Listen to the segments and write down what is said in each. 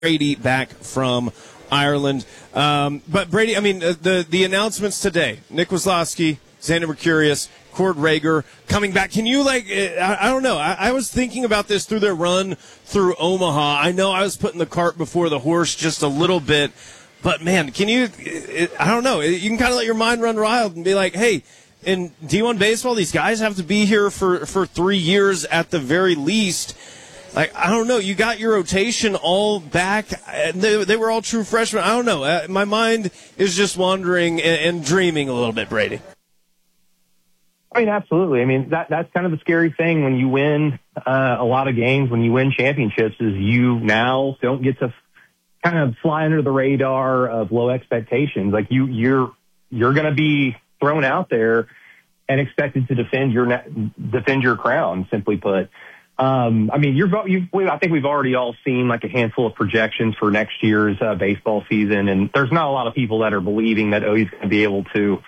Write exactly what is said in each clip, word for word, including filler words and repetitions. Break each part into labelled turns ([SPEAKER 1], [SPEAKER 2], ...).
[SPEAKER 1] Brady back from Ireland. Um, but Brady, I mean, uh, the the announcements today: Nick Wisloski, Xander Mercurius, Cord Rager coming back. Can you, like, I, I don't know. I, I was thinking about this through their run through Omaha. I know I was putting the cart before the horse just a little bit, but man, can you? It, I don't know. You can kind of let your mind run wild and be like, hey. In D one baseball, these guys have to be here for, for three years at the very least. Like, I don't know. You got your rotation all back. They, they were all true freshmen. I don't know. Uh, my mind is just wandering and, and dreaming a little bit, Brady.
[SPEAKER 2] I mean, absolutely. I mean, that that's kind of the scary thing when you win uh, a lot of games, when you win championships, is you now don't get to kind of fly under the radar of low expectations. Like, you, you're you're going to be thrown out there and expected to defend your defend your crown, simply put. Um, I mean, you're, you've, I think we've already all seen like a handful of projections for next year's uh, baseball season, and there's not a lot of people that are believing that O U's going to be able to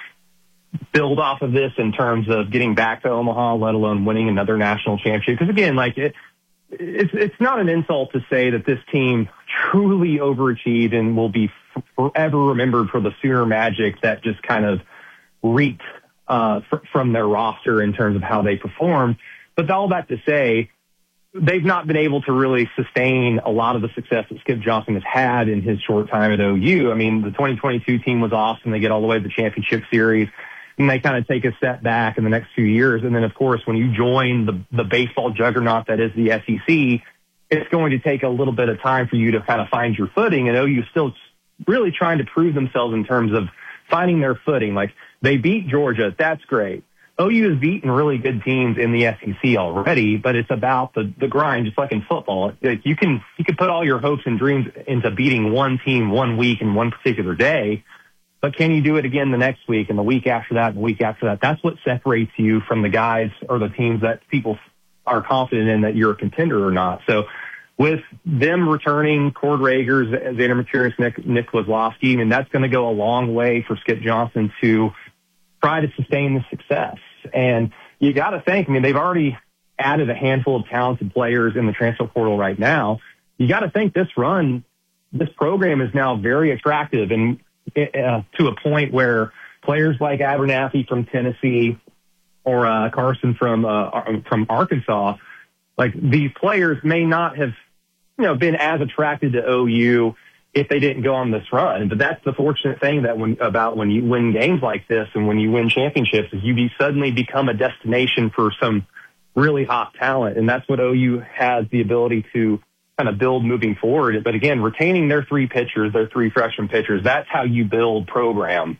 [SPEAKER 2] build off of this in terms of getting back to Omaha, let alone winning another national championship. Because again, like it, it's it's not an insult to say that this team truly overachieved and will be forever remembered for the Sooner magic that just kind of reeked uh, fr- from their roster in terms of how they performed. But all that to say, they've not been able to really sustain a lot of the success that Skip Johnson has had in his short time at O U. I mean, the twenty twenty-two team was awesome. They get all the way to the championship series, and they kind of take a step back in the next few years. And then, of course, when you join the, the baseball juggernaut that is the S E C, it's going to take a little bit of time for you to kind of find your footing. And O U is still really trying to prove themselves in terms of finding their footing. Like, they beat Georgia. That's great. O U has beaten really good teams in the S E C already, but it's about the, the grind, just like in football. Like, you can you can put all your hopes and dreams into beating one team one week in one particular day, but can you do it again the next week and the week after that and the week after that? That's what separates you from the guys or the teams that people are confident in that you're a contender or not. So with them returning Cord Rager, Xander Mercurius, Nick, Nick Wisloski, I mean, that's going to go a long way for Skip Johnson to try to sustain the success. And you got to think, I mean, they've already added a handful of talented players in the transfer portal right now. You got to think this run, this program is now very attractive and uh, to a point where players like Abernathy from Tennessee or uh, Carson from uh, from Arkansas, like, these players may not have, you know, been as attracted to O U if they didn't go on this run. But that's the fortunate thing that when about when you win games like this and when you win championships is you be, suddenly become a destination for some really hot talent. And that's what O U has the ability to kind of build moving forward. But again, retaining their three pitchers, their three freshman pitchers, that's how you build programs.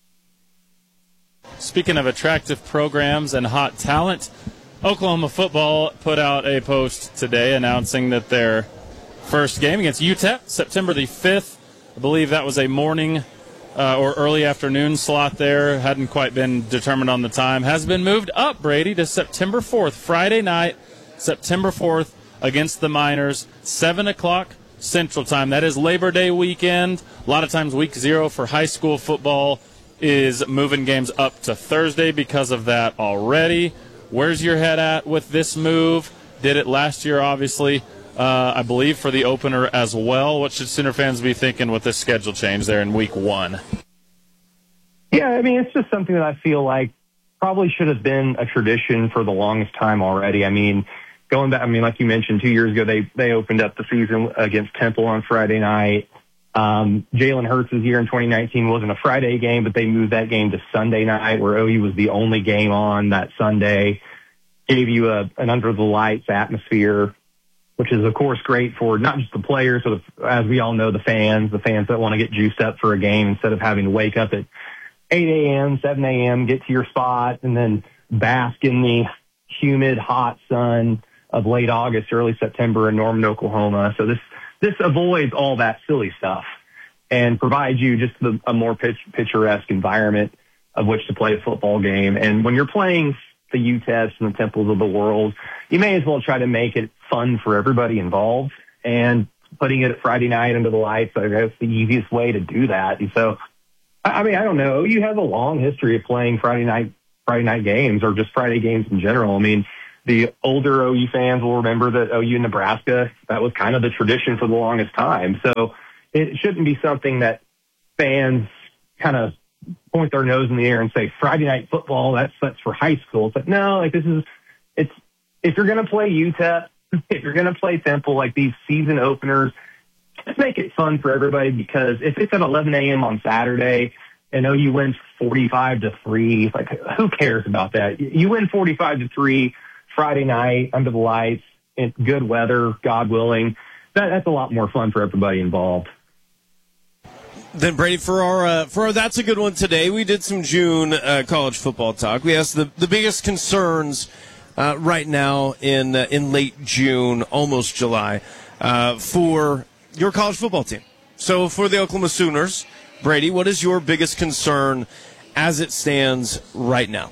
[SPEAKER 3] Speaking of attractive programs and hot talent, Oklahoma football put out a post today announcing that their first game against U T E P, September the fifth. I believe that was a morning uh, or early afternoon slot there. Hadn't quite been determined on the time. Has been moved up, Brady, to September fourth, Friday night, September fourth, against the Miners, seven o'clock Central Time. That is Labor Day weekend. A lot of times week zero for high school football is moving games up to Thursday because of that already. Where's your head at with this move? Did it last year, obviously. Uh, I believe for the opener as well. What should Sooner fans be thinking with this schedule change there in week one?
[SPEAKER 2] Yeah, I mean, it's just something that I feel like probably should have been a tradition for the longest time already. I mean, going back, I mean, like you mentioned, two years ago, they, they opened up the season against Temple on Friday night. Um, Jalen Hurts' year in twenty nineteen wasn't a Friday game, but they moved that game to Sunday night where O U was the only game on that Sunday. Gave you a, an under-the-lights atmosphere, which is, of course, great for not just the players, but as we all know, the fans, the fans that want to get juiced up for a game instead of having to wake up at eight a.m., seven a.m., get to your spot, and then bask in the humid, hot sun of late August, early September in Norman, Oklahoma. So this this avoids all that silly stuff and provides you just the, a more pitch, picturesque environment of which to play a football game. And when you're playing the U T E Ps and the Temples of the world, you may as well try to make it fun for everybody involved. And putting it at Friday night under the lights, I guess the easiest way to do that. And so, I mean, I don't know. You have a long history of playing Friday night Friday night games or just Friday games in general. I mean, the older O U fans will remember that O U Nebraska, that was kind of the tradition for the longest time. So it shouldn't be something that fans kind of point their nose in the air and say, Friday night football, that's, that's for high school. But no, like this is, it's, if you're going to play U T E P, if you're going to play Temple, like these season openers, just make it fun for everybody, because if it's at eleven a.m. on Saturday and O U wins forty-five to three, like who cares about that? You win forty-five to three Friday night under the lights in good weather, God willing. That, that's a lot more fun for everybody involved.
[SPEAKER 1] Then Brady, for our uh, for our That's a Good One today, we did some June uh, college football talk. We asked the, the biggest concerns uh, right now in uh, in late June, almost July, uh, for your college football team. So for the Oklahoma Sooners, Brady, what is your biggest concern as it stands right now?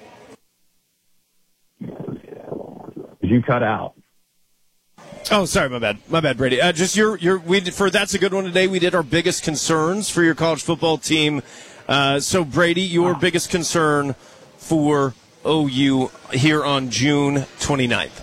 [SPEAKER 2] Did you cut out?
[SPEAKER 1] Oh, sorry, my bad, my bad, Brady. Uh, just your your we did, for That's a Good One today. We did our biggest concerns for your college football team. Uh, so Brady, your wow. biggest concern for O U here on June twenty-ninth.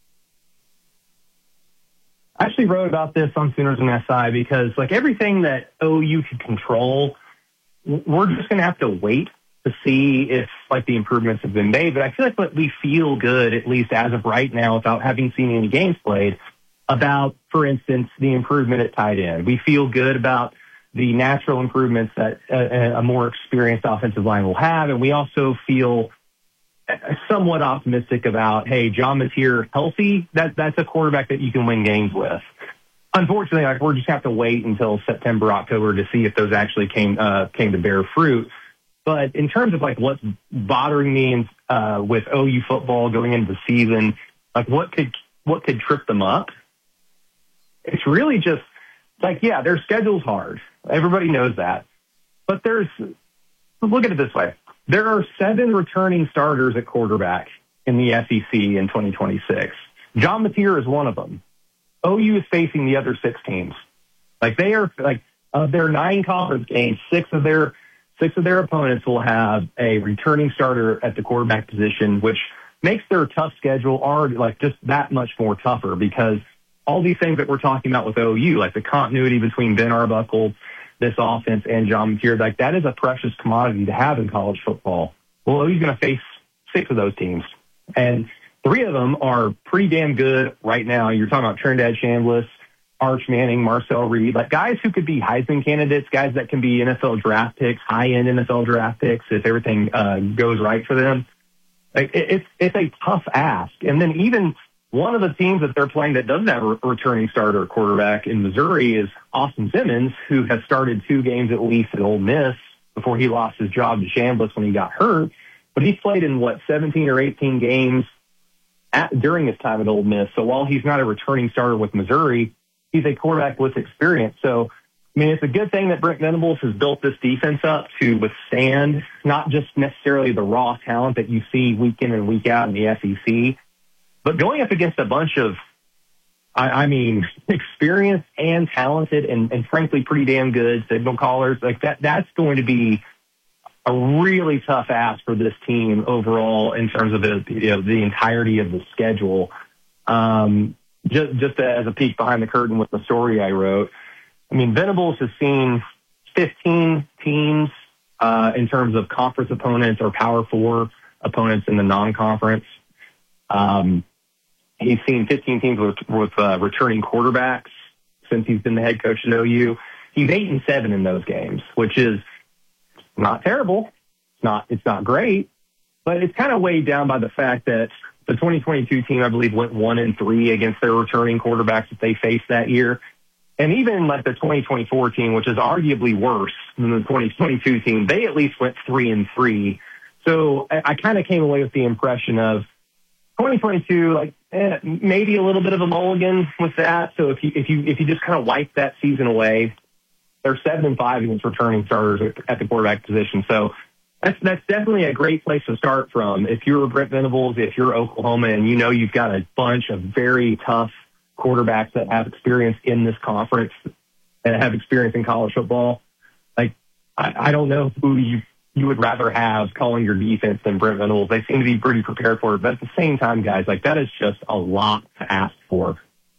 [SPEAKER 2] I actually wrote about this on Sooners and S I because, like, everything that O U can control, we're just going to have to wait to see if, like, the improvements have been made. But I feel like what we feel good, at least as of right now, without having seen any games played, about, for instance, the improvement at tight end. We feel good about the natural improvements that a, a more experienced offensive line will have. And we also feel somewhat optimistic about, hey, John Mateer healthy, that, that's a quarterback that you can win games with. Unfortunately, like, we're just have to wait until September, October to see if those actually came uh, came to bear fruit. But in terms of, like, what's bothering me in, uh, with O U football going into the season, like, what could what could trip them up? It's really just, like, yeah, their schedule's hard. Everybody knows that. But there's, look at it this way. There are seven returning starters at quarterback in the S E C in twenty twenty-six. John Mateer is one of them. O U is facing the other six teams. Like, they are, like, of their nine conference games, six of their six of their opponents will have a returning starter at the quarterback position, which makes their tough schedule already, like, just that much more tougher, because all these things that we're talking about with O U, like the continuity between Ben Arbuckle, this offense, and John Mateer, like, that is a precious commodity to have in college football. Well, O U's going to face six of those teams, and three of them are pretty damn good right now. You're talking about Trinidad Chambliss, Arch Manning, Marcel Reed, like guys who could be Heisman candidates, guys that can be N F L draft picks, high-end N F L draft picks if everything uh, goes right for them. Like, it, it's it's a tough ask. And then even one of the teams that they're playing that doesn't have a returning starter quarterback in Missouri is Austin Simmons, who has started two games at least at Ole Miss before he lost his job to Chambliss when he got hurt. But he's played in, what, seventeen or eighteen games at, during his time at Ole Miss. So while he's not a returning starter with Missouri, he's a quarterback with experience. So, I mean, it's a good thing that Brent Venables has built this defense up to withstand not just necessarily the raw talent that you see week in and week out in the S E C, but going up against a bunch of, I, I mean, experienced and talented and, and frankly pretty damn good signal callers. Like that, that's going to be a really tough ask for this team overall in terms of the, you know, the entirety of the schedule. Um, Just, just as a peek behind the curtain with the story I wrote, I mean, Venables has seen fifteen teams uh, in terms of conference opponents or Power Four opponents in the non-conference. Um, he's seen fifteen teams with, with uh, returning quarterbacks since he's been the head coach at O U. He's eight and seven in those games, which is not terrible. It's not, it's not great, but it's kind of weighed down by the fact that the twenty twenty-two team, I believe, went one and three against their returning quarterbacks that they faced that year. And even like the twenty twenty-four team, which is arguably worse than the twenty twenty-two team, they at least went three and three. So I, I kind of came away with the impression of twenty twenty-two, like eh, maybe a little bit of a mulligan with that. So if you if you if you just kind of wipe that season away, they're seven and five against returning starters at, at the quarterback position. So That's that's definitely a great place to start from. If you're Brent Venables, if you're Oklahoma, and you know you've got a bunch of very tough quarterbacks that have experience in this conference and have experience in college football, like I, I don't know who you you would rather have calling your defense than Brent Venables. They seem to be pretty prepared for it. But at the same time, guys, like that is just a lot to ask for.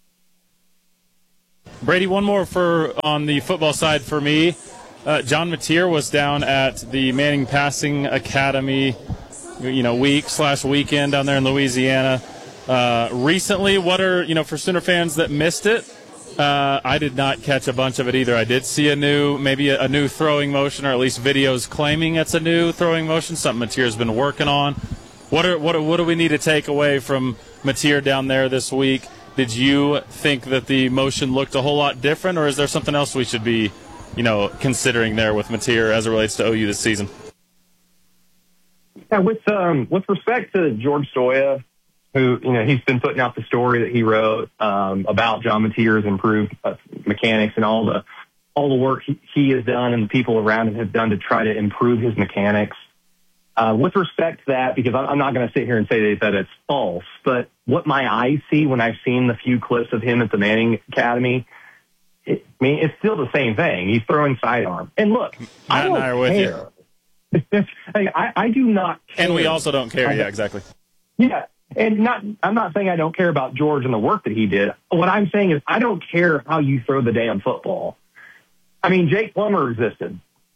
[SPEAKER 3] Brady, one more for on the football side for me. Uh, John Mateer was down at the Manning Passing Academy, you know, week slash weekend down there in Louisiana uh, recently. What are, you know, for Sooner fans that missed it, uh, I did not catch a bunch of it either. I did see a new, maybe a, a new throwing motion, or at least videos claiming it's a new throwing motion, something Mateer's been working on. What are what are, what do we need to take away from Mateer down there this week? Did you think that the motion looked a whole lot different, or is there something else we should be, you know, considering there with Mateer as it relates to O U this season?
[SPEAKER 2] Yeah, with um, with respect to George Stoya, who, you know, he's been putting out the story that he wrote um, about John Mateer's improved uh, mechanics and all the all the work he, he has done and the people around him have done to try to improve his mechanics. Uh, with respect to that, because I'm not going to sit here and say that it's false, but what my eyes see when I've seen the few clips of him at the Manning Academy, it, I mean, it's still the same thing. He's throwing sidearm. And look,
[SPEAKER 3] Matt
[SPEAKER 2] I don't
[SPEAKER 3] and I are with
[SPEAKER 2] care.
[SPEAKER 3] you.
[SPEAKER 2] I, I do not care.
[SPEAKER 3] And we also don't care. Yeah, exactly.
[SPEAKER 2] Yeah. And not, I'm not saying I don't care about George and the work that he did. What I'm saying is I don't care how you throw the damn football. I mean, Jake Plummer existed.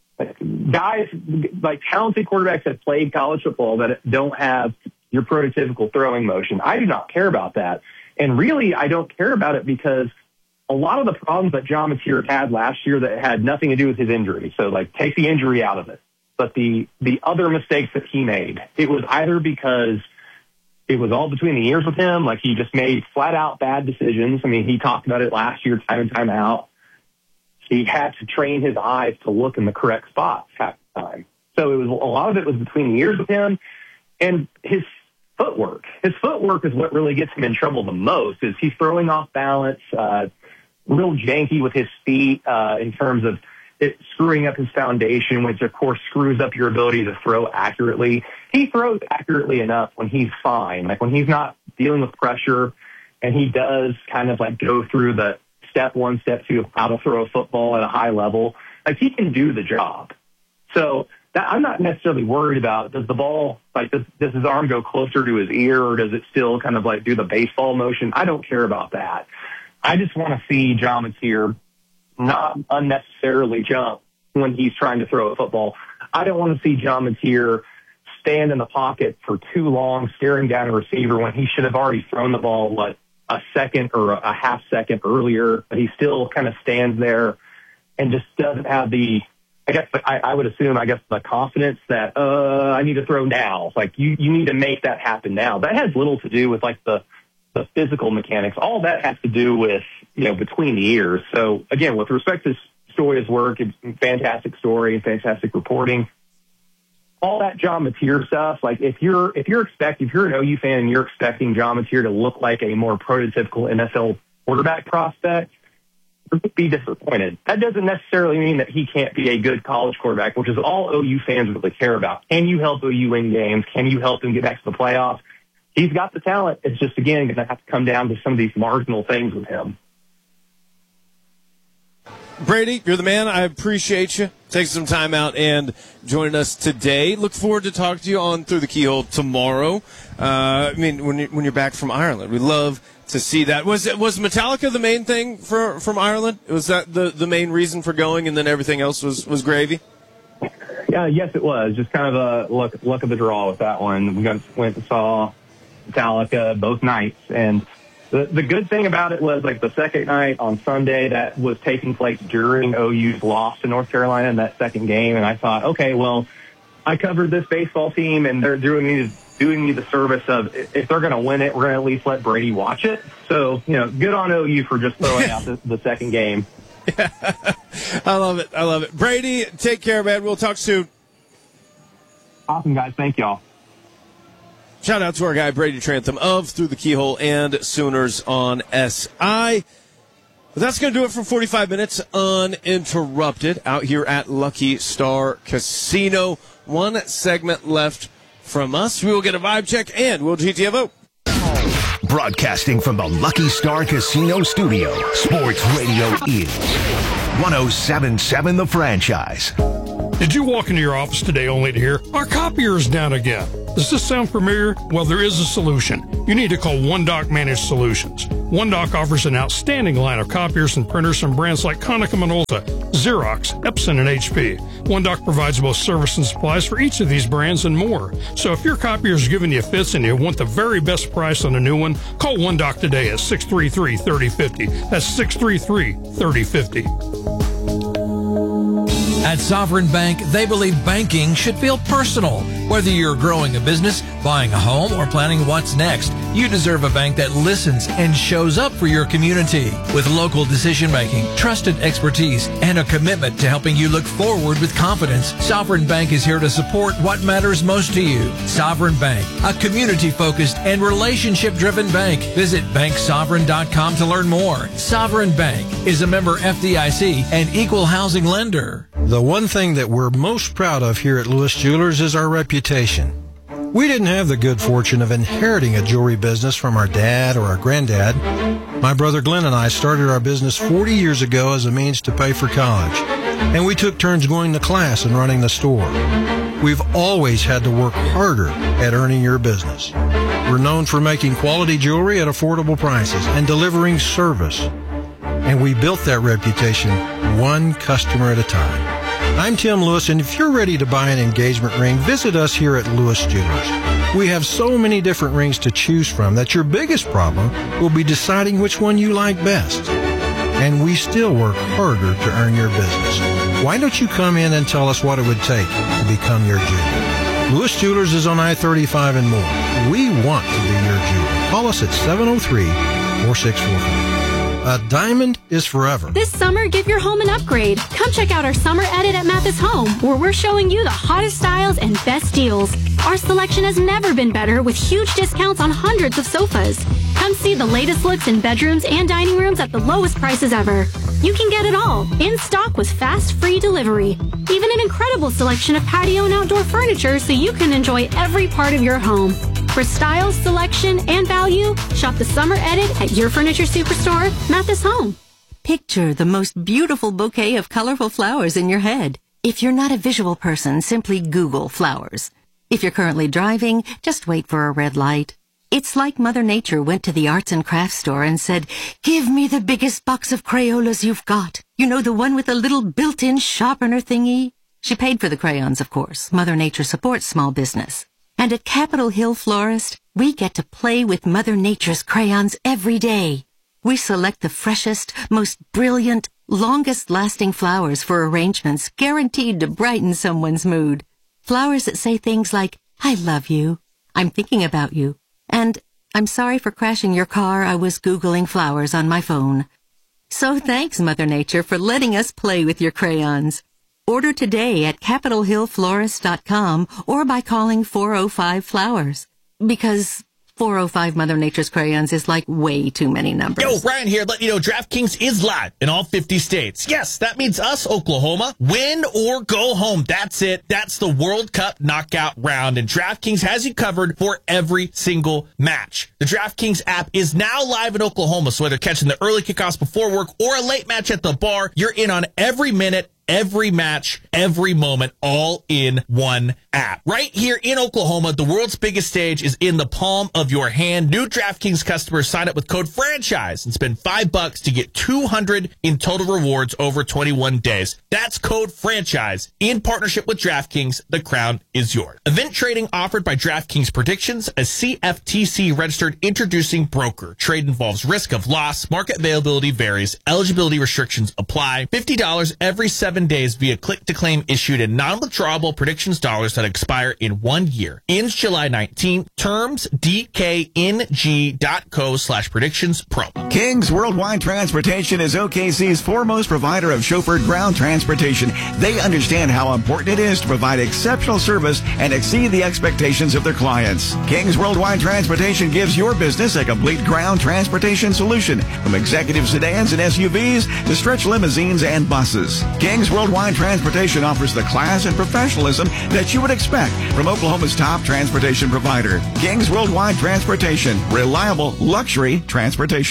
[SPEAKER 2] Guys, like talented quarterbacks that played college football that don't have your prototypical throwing motion. I do not care about that. And really, I don't care about it because a lot of the problems that John Mateer had last year that had nothing to do with his injury. So, like, take the injury out of it. But the, the other mistakes that he made, it was either because it was all between the ears with him, like he just made flat-out bad decisions. I mean, he talked about it last year, time and time out. He had to train his eyes to look in the correct spots half the time. So it was a lot of it was between the ears with him and his footwork. His footwork is what really gets him in trouble the most. Is he's throwing off balance, uh, real janky with his feet uh, in terms of it screwing up his foundation, which of course screws up your ability to throw accurately. He throws accurately enough when he's fine, like when he's not dealing with pressure, and he does kind of like go through the step one, step two of how to throw a football at a high level. Like he can do the job. So that, I'm not necessarily worried about, does the ball, like does, does his arm go closer to his ear or does it still kind of like do the baseball motion? I don't care about that. I just want to see John Mateer not unnecessarily jump when he's trying to throw a football. I don't want to see John Mateer stand in the pocket for too long staring down a receiver when he should have already thrown the ball, what, a second or a half second earlier, but he still kind of stands there and just doesn't have the, I guess I, I would assume, I guess the confidence that, uh, I need to throw now. Like you, you need to make that happen now. That has little to do with like the, the physical mechanics. All that has to do with, you know, between the ears. So again, with respect to Stoya's work, it's a fantastic story, fantastic reporting. All that John Mateer stuff, like if you're if you're expecting if you're an O U fan and you're expecting John Mateer to look like a more prototypical N F L quarterback prospect, you're going to be disappointed. That doesn't necessarily mean that he can't be a good college quarterback, which is all O U fans really care about. Can you help O U win games? Can you help them get back to the playoffs? He's got the talent. It's just, again, going to have to come down to some of these marginal things with him.
[SPEAKER 1] Brady, you're the man. I appreciate you taking some time out and joining us today. Look forward to talking to you on Through the Keyhole tomorrow. Uh, I mean, when, you, when you're back from Ireland, we love to see that. Was it, was Metallica the main thing for from Ireland? Was that the, the main reason for going, and then everything else was, was gravy?
[SPEAKER 2] Yeah, yes, it was. Just kind of a luck, luck of the draw with that one. We went and saw Metallica both nights, and The, the good thing about it was, like, the second night on Sunday, that was taking place during O U's loss to North Carolina in that second game. And I thought, okay, well, I covered this baseball team, and they're doing me, doing me the service of, if they're going to win it, we're going to at least let Brady watch it. So, you know, good on O U for just throwing out the, the second game.
[SPEAKER 1] Yeah. I love it. I love it. Brady, take care, man. We'll talk soon.
[SPEAKER 2] Awesome, guys. Thank y'all.
[SPEAKER 1] Shout out to our guy, Brady Trantham of Through the Keyhole and Sooners on S I. But that's going to do it for forty-five minutes uninterrupted out here at Lucky Star Casino. One segment left from us. We will get a vibe check and we'll G T F O.
[SPEAKER 4] Broadcasting from the Lucky Star Casino Studio, Sports Radio is one oh seven point seven The Franchise.
[SPEAKER 5] Did you walk into your office today only to hear, our copier is down again? Does this sound familiar? Well, there is a solution. You need to call OneDoc Managed Solutions. OneDoc offers an outstanding line of copiers and printers from brands like Konica Minolta, Xerox, Epson, and H P. OneDoc provides both service and supplies for each of these brands and more. So if your copier is giving you fits and you want the very best price on a new one, call OneDoc today at six three three, three oh five oh. That's six three three, three oh five oh.
[SPEAKER 6] At Sovereign Bank, they believe banking should feel personal. Whether you're growing a business, buying a home, or planning what's next, you deserve a bank that listens and shows up for your community. With local decision-making, trusted expertise, and a commitment to helping you look forward with confidence, Sovereign Bank is here to support what matters most to you. Sovereign Bank, a community-focused and relationship-driven bank. Visit bank sovereign dot com to learn more. Sovereign Bank is a member F D I C and equal housing lender.
[SPEAKER 7] The one thing that we're most proud of here at Lewis Jewelers is our reputation. We didn't have the good fortune of inheriting a jewelry business from our dad or our granddad. My brother Glenn and I started our business forty years ago as a means to pay for college, and we took turns going to class and running the store. We've always had to work harder at earning your business. We're known for making quality jewelry at affordable prices and delivering service. And we built that reputation one customer at a time. I'm Tim Lewis, and if you're ready to buy an engagement ring, visit us here at Lewis Jewelers. We have so many different rings to choose from that your biggest problem will be deciding which one you like best. And we still work harder to earn your business. Why don't you come in and tell us what it would take to become your jeweler? Lewis Jewelers is on I thirty-five and more. We want to be your jeweler. Call us at seven oh three, four six four five. A diamond is forever.
[SPEAKER 8] This summer, give your home an upgrade. Come check out our summer edit at Mathis Home, where we're showing you the hottest styles and best deals. Our selection has never been better, with huge discounts on hundreds of sofas. Come see the latest looks in bedrooms and dining rooms at the lowest prices ever. You can get it all, in stock with fast, free delivery. Even an incredible selection of patio and outdoor furniture so you can enjoy every part of your home. For styles, selection, and value, shop the summer edit at your furniture superstore, Mathis Home.
[SPEAKER 9] Picture the most beautiful bouquet of colorful flowers in your head. If you're not a visual person, simply Google flowers. If you're currently driving, just wait for a red light. It's like Mother Nature went to the arts and crafts store and said, give me the biggest box of Crayolas you've got. You know, the one with the little built-in sharpener thingy? She paid for the crayons, of course. Mother Nature supports small business. And at Capitol Hill Florist, we get to play with Mother Nature's crayons every day. We select the freshest, most brilliant, longest-lasting flowers for arrangements guaranteed to brighten someone's mood. Flowers that say things like, I love you, I'm thinking about you, and I'm sorry for crashing your car, I was Googling flowers on my phone. So thanks, Mother Nature, for letting us play with your crayons. Order today at capitol hill florist dot com or by calling four oh five flowers. Because four oh five Mother Nature's crayons is like way too many numbers.
[SPEAKER 10] Yo, Ryan here, let you know DraftKings is live in all fifty states. Yes, that means us, Oklahoma. Win or go home. That's it. That's the World Cup knockout round, and DraftKings has you covered for every single match. The DraftKings app is now live in Oklahoma, so whether catching the early kickoffs before work or a late match at the bar, you're in on every minute, every match, every moment, all in one app. Right here in Oklahoma, the world's biggest stage is in the palm of your hand. New DraftKings customers sign up with code FRANCHISE and spend five bucks to get two hundred in total rewards over twenty-one days. That's code FRANCHISE in partnership with DraftKings. The crown is yours. Event trading offered by DraftKings Predictions, a C F T C registered introducing broker. Trade involves risk of loss. Market availability varies. Eligibility restrictions apply. fifty dollars every seven days via click-to-claim issued in non-withdrawable predictions dollars that expire in one year. Ends July nineteenth. Terms D K N G dot co slash predictions promo.
[SPEAKER 11] King's Worldwide Transportation is O K C's foremost provider of chauffeured ground transportation. They understand how important it is to provide exceptional service and exceed the expectations of their clients. King's Worldwide Transportation gives your business a complete ground transportation solution, from executive sedans and S U Vs to stretch limousines and buses. King's Worldwide Transportation offers the class and professionalism that you would expect from Oklahoma's top transportation provider. King's Worldwide Transportation, reliable luxury transportation.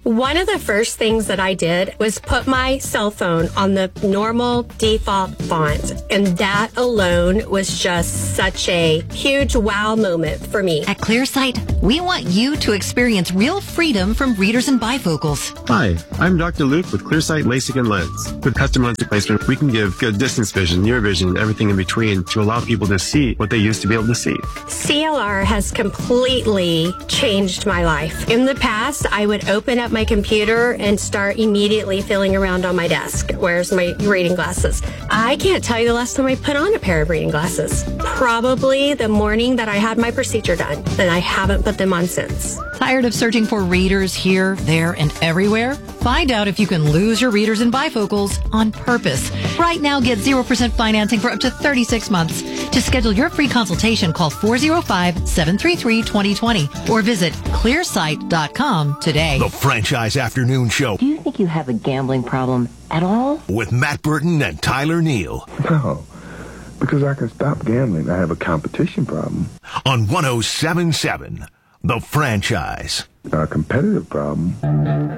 [SPEAKER 12] One of the first things that I did was put my cell phone on the normal default font, and that alone was just such a huge wow moment for me.
[SPEAKER 13] At ClearSight, we want you to experience real freedom from readers and bifocals.
[SPEAKER 14] Hi, I'm Doctor Luke with ClearSight LASIK and Lens. With custom lens replacement, we can give good distance vision, near vision, and everything in between to allow people to see what they used to be able to see.
[SPEAKER 12] C L R has completely changed my life. In the past, I would open up my computer and start immediately feeling around on my desk. Where's my reading glasses? I can't tell you the last time I put on a pair of reading glasses. Probably the morning that I had my procedure done, and I haven't put them on since.
[SPEAKER 13] Tired of searching for readers here, there, and everywhere? Find out if you can lose your readers and bifocals on purpose. Right now, get zero percent financing for up to thirty-six months. To schedule your free consultation, call four oh five, seven three three, two oh two oh or visit clear sight dot com today.
[SPEAKER 4] The Franchise Afternoon Show.
[SPEAKER 15] Do you think you have a gambling problem at all?
[SPEAKER 4] With Matt Burton and Tyler Neal.
[SPEAKER 16] No, because I can stop gambling. I have a competition problem.
[SPEAKER 4] On one oh seven point seven, The Franchise.
[SPEAKER 16] A competitive problem.